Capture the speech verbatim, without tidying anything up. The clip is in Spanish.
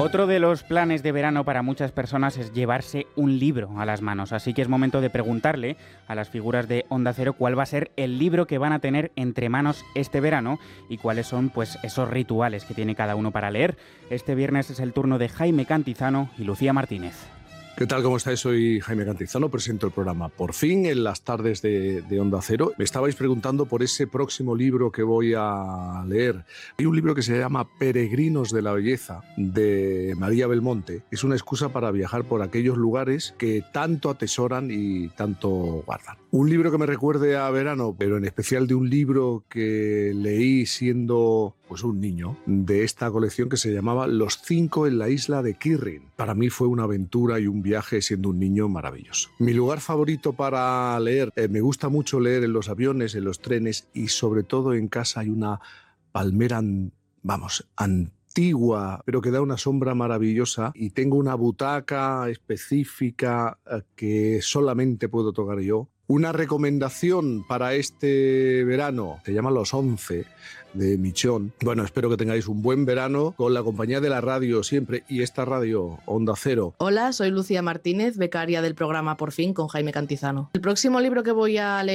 Otro de los planes de verano para muchas personas es llevarse un libro a las manos, así que es momento de preguntarle a las figuras de Onda Cero cuál va a ser el libro que van a tener entre manos este verano y cuáles son pues esos rituales que tiene cada uno para leer. Este viernes es el turno de Jaime Cantizano y Lucía Martínez. ¿Qué tal? ¿Cómo estáis? Soy Jaime Cantizano, presento el programa Por Fin en las tardes de, de Onda Cero. Me estabais preguntando por ese próximo libro que voy a leer. Hay un libro que se llama Peregrinos de la Belleza, de María Belmonte. Es una excusa para viajar por aquellos lugares que tanto atesoran y tanto guardan. Un libro que me recuerde a verano, pero en especial de un libro que leí siendo pues un niño, de esta colección que se llamaba Los cinco en la isla de Kirrin. Para mí fue una aventura y un viaje siendo un niño maravilloso. Mi lugar favorito para leer, eh, me gusta mucho leer en los aviones, en los trenes y sobre todo en casa. Hay una palmera, vamos, antigua, pero que da una sombra maravillosa y tengo una butaca específica eh, que solamente puedo tocar yo. Una recomendación para este verano, se llama Los once, de Michón. Bueno, espero que tengáis un buen verano con la compañía de la radio siempre y esta radio, Onda Cero. Hola, soy Lucía Martínez, becaria del programa Por Fin con Jaime Cantizano. El próximo libro que voy a leer